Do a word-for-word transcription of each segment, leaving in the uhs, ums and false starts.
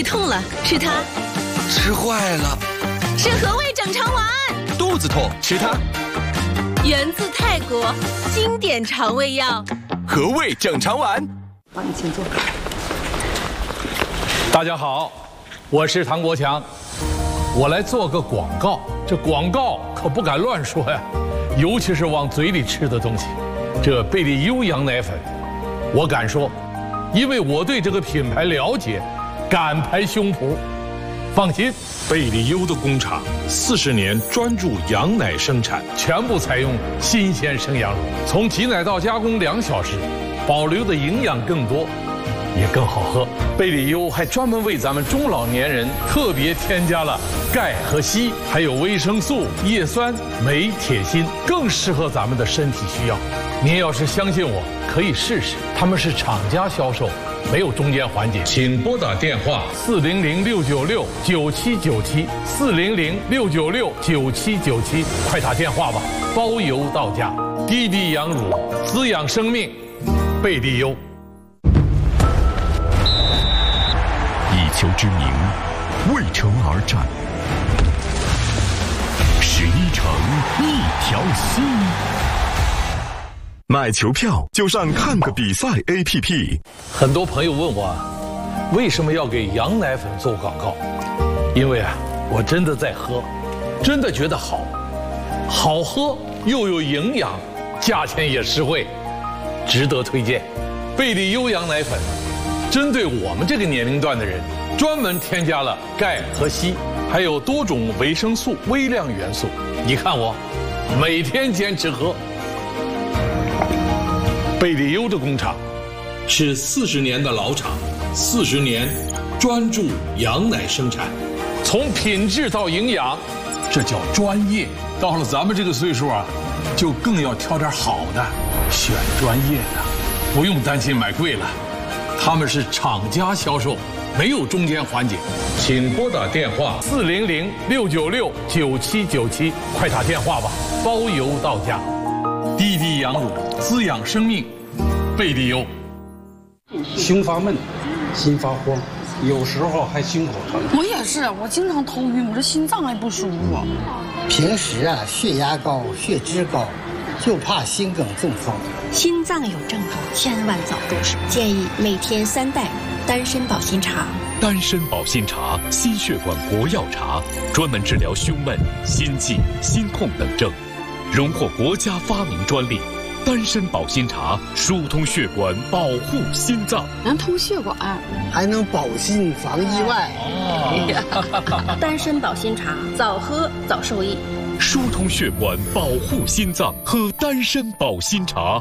胃痛了，吃它； 吃坏了， 是和胃整肠丸； 肚子痛，吃它。 源自泰国，经典肠胃药， 和胃整肠丸。 好，你请坐。 大家好，我是唐国强，我来做个广告。这广告可不敢乱说呀，尤其是往嘴里吃的东西。这贝利优羊奶粉，我敢说，因为我对这个品牌了解，敢拍胸脯。放心，贝利优的工厂四十年专注羊奶生产，全部采用新鲜生羊乳，从挤奶到加工两小时，保留的营养更多，也更好喝。贝利优还专门为咱们中老年人特别添加了钙和硒，还有维生素、叶酸、镁、铁、锌，更适合咱们的身体需要。您要是相信我，可以试试。他们是厂家销售，没有中间环节。请拨打电话四零零六九六九七九七四零零六九六九七九七，快打电话吧，包邮到家。滴滴羊乳，滋养生命，贝利优。 一球之名，为城而战，十一城，一条心。买球票就上看个比赛 A P P。 很多朋友问我，为什么要给羊奶粉做广告？因为啊，我真的在喝，真的觉得好，好喝又有营养，价钱也实惠，值得推荐。贝利优羊奶粉，针对我们这个年龄段的人，专门添加了钙和硒，还有多种维生素、微量元素。你看我，每天坚持喝。贝利优的工厂是四十年的老厂，四十年专注羊奶生产，从品质到营养，这叫专业。到了咱们这个岁数啊，就更要挑点好的，选专业的，不用担心买贵了。他们是厂家销售，没有中间环节。请拨打电话四零零六九六九七九七，快打电话吧，包邮到家。滴滴羊乳，滋养生命，贝利优。 胸发闷，心发慌，有时候还心口疼。 我也是，我经常头晕，我这心脏还不舒服。 平时啊，血压高，血脂高，就怕心梗中风。 心脏有症状，千万早重视。建议每天三袋丹参保心茶。 丹参保心茶，心血管国药茶，专门治疗胸闷、心悸、心痛等症。荣获国家发明专利，丹参保心茶疏通血管，保护心脏， 能通血管， 还能保心防意外。 哦、丹参保心茶，早喝早受益。 疏通血管，保护心脏，喝丹参保心茶。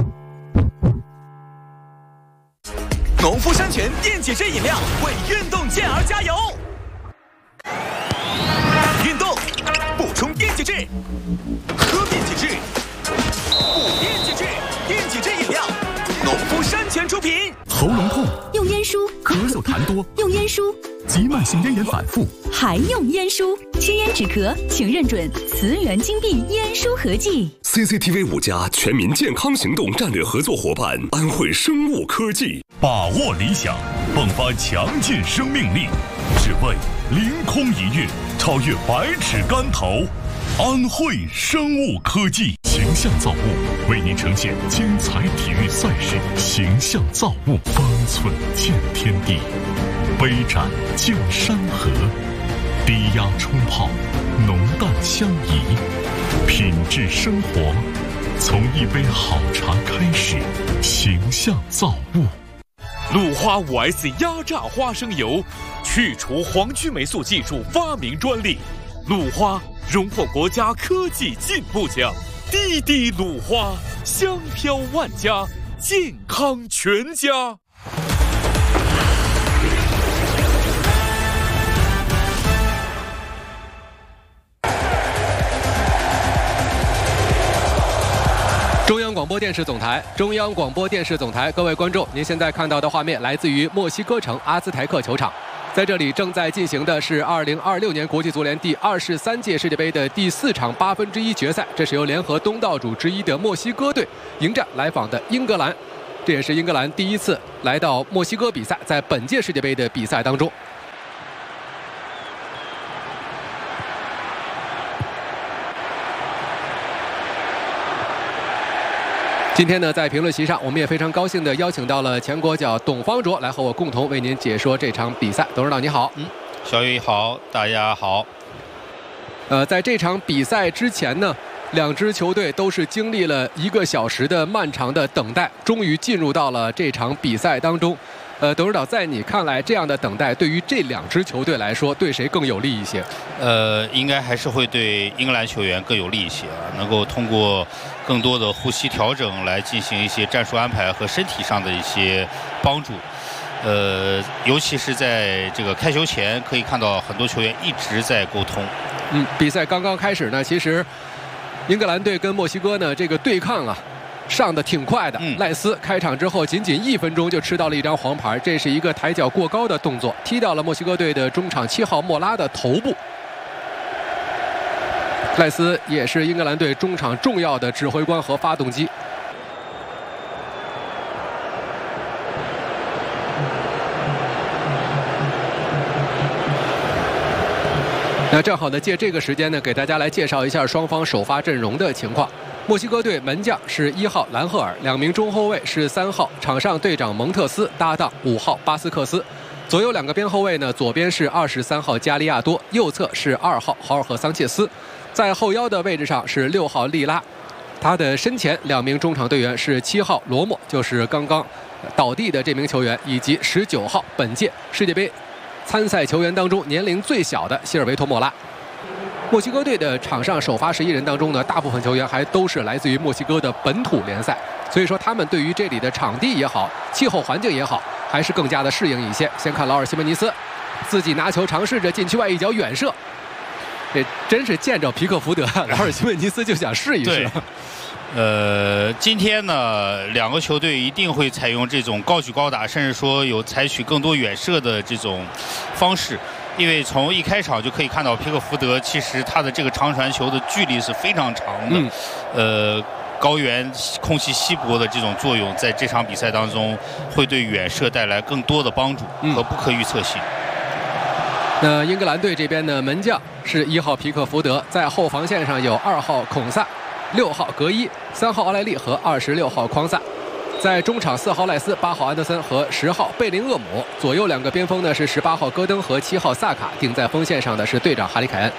农夫山泉电解质饮料为运动健儿加油。运动补充电解质，喝电解质，补电解质，电解质饮料，农夫山泉出品。 喉咙痛用烟舒， 咳嗽痰多用烟舒， 急慢性咽炎反复还用烟舒。清咽止咳，请认准慈源金币烟舒合剂。 C C T V 五家全民健康行动战略合作伙伴安慧生物科技，把握理想，迸发强劲生命力，只为凌空一跃，超越百尺竿头。安慧生物科技形象造物为您呈现精彩体育赛事，形象造物方寸见天地，杯盏见山河，低压冲泡，浓淡相宜，品质生活从一杯好茶开始，形象造物。鲁花 五 S 压榨花生油，去除黄曲霉素技术发明专利，鲁花荣获国家科技进步奖。滴滴鲁花，香飘万家，健康全家。 中央广播电视总台，中央广播电视总台，各位观众，您现在看到的画面来自于墨西哥城阿兹台克球场。在这里正在进行的是二零二六年国际足联第二十三届世界杯的第四场八分之一决赛，这是由联合东道主之一的墨西哥队迎战来访的英格兰，这也是英格兰第一次来到墨西哥比赛，在本届世界杯的比赛当中。 今天呢，在评论席上，我们也非常高兴地邀请到了前国脚董方卓来和我共同为您解说这场比赛。董事长你好， 嗯，小雨好，大家好。 呃，在这场比赛之前呢，两支球队都是经历了一个小时的漫长的等待，终于进入到了这场比赛当中。呃，董事长，在你看来，这样的等待对于这两支球队来说，对谁更有利一些？ 呃，应该还是会对英格兰球员更有利一些啊，能够通过更多的呼吸调整来进行一些战术安排和身体上的一些帮助。呃，尤其是在这个开球前，可以看到很多球员一直在沟通。 嗯，比赛刚刚开始呢，其实英格兰队跟墨西哥呢这个对抗啊，上的挺快的。嗯、赖斯开场之后仅仅一分钟就吃到了一张黄牌，这是一个抬脚过高的动作，踢到了墨西哥队的中场七号莫拉的头部。赖斯也是英格兰队中场重要的指挥官和发动机。那正好呢，借这个时间呢，给大家来介绍一下双方首发阵容的情况。墨西哥队门将是一号兰赫尔，两名中后卫是三号场上队长蒙特斯搭档五号巴斯克斯，左右两个边后卫呢，左边是二十三号加利亚多，右侧是二号豪尔赫桑切斯，在后腰的位置上是六号利拉，他的身前两名中场队员是七号罗莫，就是刚刚倒地的这名球员，以及十九号本届世界杯参赛球员当中年龄最小的希尔维托莫拉。墨西哥队的场上首发十一人当中呢，大部分球员还都是来自于墨西哥的本土联赛，所以说他们对于这里的场地也好，气候环境也好，还是更加的适应一些。先看劳尔·西门尼斯自己拿球尝试着禁区外一脚远射，这真是见着皮克福德，劳尔·西门尼斯就想试一试。 呃，今天呢，两个球队一定会采用这种高举高打，甚至说有采取更多远射的这种方式。因为从一开场就可以看到，皮克福德其实他的这个长传球的距离是非常长的，嗯、呃，高原空气稀薄的这种作用，在这场比赛当中会对远射带来更多的帮助和不可预测性。 嗯、那英格兰队这边的门将是一号皮克福德，在后防线上有二号孔萨、六号格伊、三号奥莱利和二十六号匡萨。在中场四号赖斯、八号安德森和十号贝林厄姆，左右两个边锋呢是十八号戈登和七号萨卡，顶在锋线上的是队长哈里凯恩。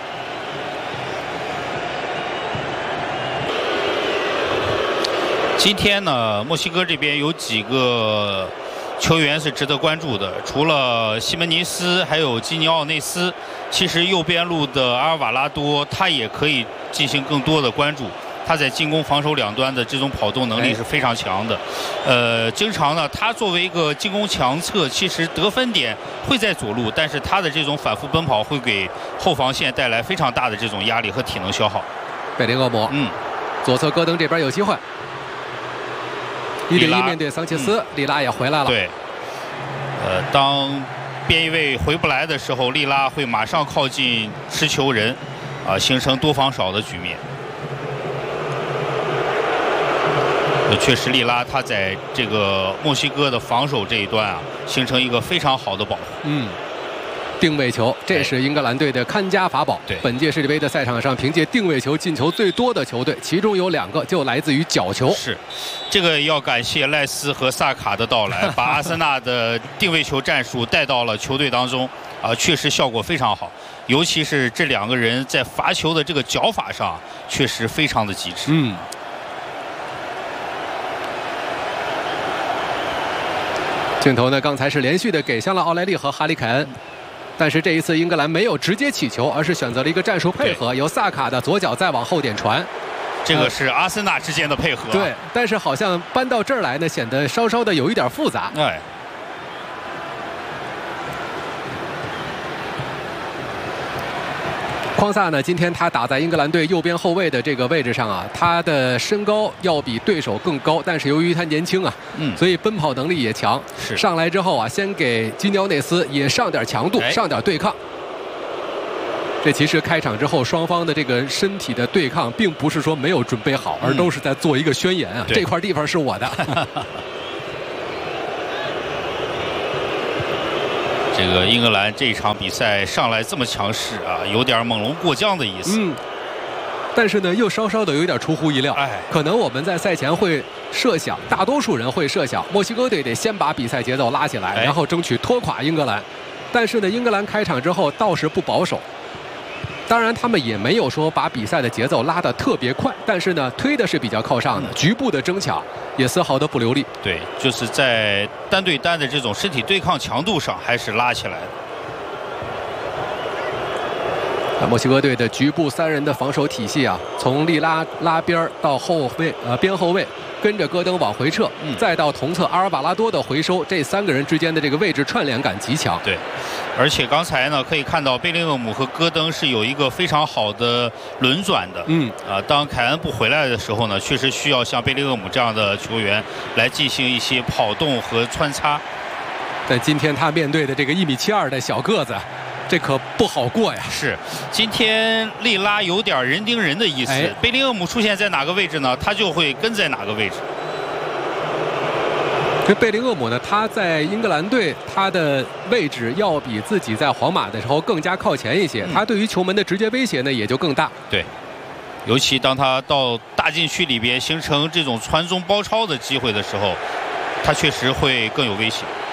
今天呢，墨西哥这边有几个球员是值得关注的，除了西门尼斯，还有基尼奥内斯。其实右边路的阿尔瓦拉多，他也可以进行更多的关注。他在进攻、防守两端的这种跑动能力是非常强的，呃，经常呢，他作为一个进攻强侧，其实得分点会在左路，但是他的这种反复奔跑会给后防线带来非常大的这种压力和体能消耗。 贝林厄姆，嗯，左侧戈登这边有机会，一对一面对桑切斯，嗯、利拉也回来了。 对，呃，当边翼位回不来的时候，利拉会马上靠近持球人，啊、呃，形成多防少的局面。确实，利拉他在这个墨西哥的防守这一端啊，形成一个非常好的保护。 嗯，定位球，这是英格兰队的看家法宝。 对， 本届世界杯的赛场上，凭借定位球进球最多的球队，其中有两个就来自于角球。 是，这个要感谢赖斯和萨卡的到来，把阿森纳的定位球战术带到了球队当中啊，确实效果非常好。尤其是这两个人在罚球的这个脚法上，确实非常的极致。 嗯。镜头呢，刚才是连续的给向了奥莱利和哈里凯恩，但是这一次英格兰没有直接起球，而是选择了一个战术配合，由萨卡的左脚再往后点传。 这个是阿森纳之间的配合、啊。 对，但是好像搬到这儿来呢，显得稍稍的有一点复杂。 哎。 匡萨呢，今天他打在英格兰队右边后卫的这个位置上啊，他的身高要比对手更高，但是由于他年轻啊，嗯，所以奔跑能力也强。 是上来之后啊，先给基尼奥内斯也上点强度，上点对抗。这其实开场之后，双方的这个身体的对抗，并不是说没有准备好，而都是在做一个宣言啊，这块地方是我的。 这个英格兰这场比赛上来这么强势啊，有点猛龙过江的意思。 嗯，但是呢，又稍稍的有点出乎意料。哎，可能我们在赛前会设想，大多数人会设想，墨西哥队得先把比赛节奏拉起来，然后争取拖垮英格兰。但是呢，英格兰开场之后倒是不保守。当然，他们也没有说把比赛的节奏拉得特别快，但是呢，推的是比较靠上的，局部的争抢也丝毫的不留力。 对，就是在单对单的这种身体对抗强度上，还是拉起来的。 墨西哥队的局部三人的防守体系啊，从利拉拉边到后卫呃边后卫，跟着戈登往回撤，嗯、再到同侧阿尔瓦拉多的回收，这三个人之间的这个位置串联感极强。 对，而且刚才呢可以看到贝林厄姆和戈登是有一个非常好的轮转的。嗯啊，当凯恩不回来的时候呢，确实需要像贝林厄姆这样的球员来进行一些跑动和穿插。 但今天他面对的这个一米七二的小个子。这可不好过呀！ 是，今天利拉有点人盯人的意思。哎、贝林厄姆出现在哪个位置呢？他就会跟在哪个位置。 这贝林厄姆呢，他在英格兰队他的位置要比自己在皇马的时候更加靠前一些，嗯、他对于球门的直接威胁呢也就更大。 对，尤其当他到大禁区里边形成这种传中包抄的机会的时候，他确实会更有威胁。